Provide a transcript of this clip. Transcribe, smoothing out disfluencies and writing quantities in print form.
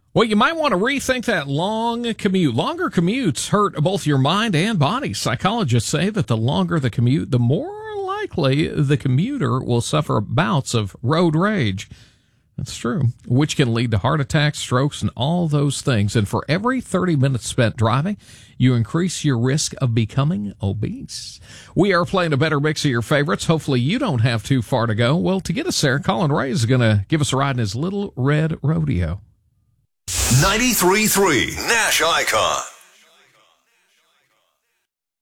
Well, you might want to rethink that long commute. Longer commutes hurt both your mind and body. Psychologists say that the longer the commute, the more likely the commuter will suffer bouts of road rage. That's true, which can lead to heart attacks, strokes, and all those things. And for every 30 minutes spent driving, you increase your risk of becoming obese. We are playing a better mix of your favorites. Hopefully you don't have too far to go. Well, to get us there, Colin Ray is going to give us a ride in his little red rodeo. 93.3 Nash Icon.